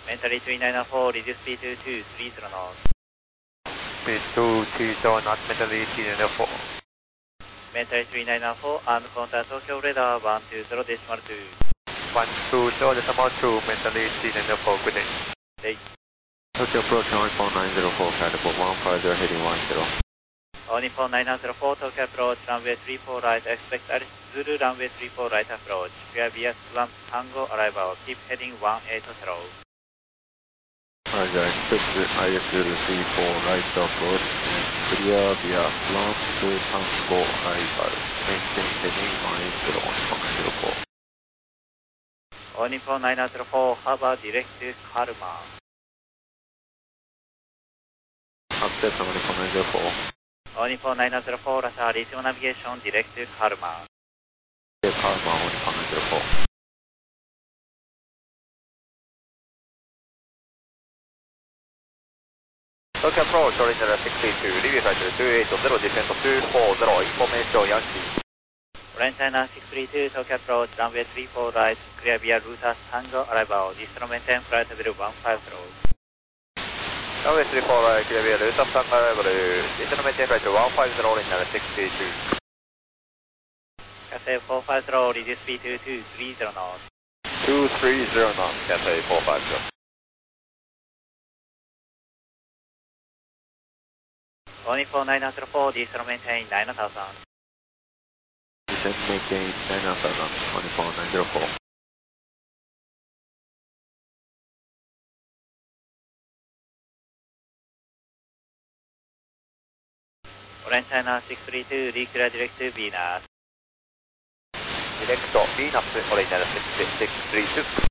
Mentally 3994, reduce speed to 230 knots. Speed 230 knots, mentally 3994. Mentally 3994, and contact Tokyo radar 120.2. 120.2, mentally 3994, good day. Hey. Tokyo approach 14904, catapult 150 heading 10. Nippon 904, Tokyo approach, runway 34 right, expect Alice Zulu, runway 34 right approach. Clear via Slam Tango arrival, keep heading 180. Roger, expect IS 34 right approach and clear via Slam Tango arrival, maintain heading 180 on 104. Nippon 904, Harbor direct to Karma. Access on Nippon 904. Nippon 904, Russia, resume navigation direct to Karma. Karma on Nippon 904. Tokyo approach, original 62, review factor 280, descent 240, information Yankee. Orange China 632, Tokyo approach, runway 34 right, clear via Ruta Tango arrival, distance maintain flight level 150. Runway 34 right, clear via Ruta Tango arrival, distance maintain flight 150, original 62. Cathay 450, reduce speed to 230 knots. 230 knots, Cathay 450. Nippon 904, distance maintain 9000. Descent maintain 9000 on Nippon 904. Orange China 632, declare direct to Venus. Direct Venus, original 632.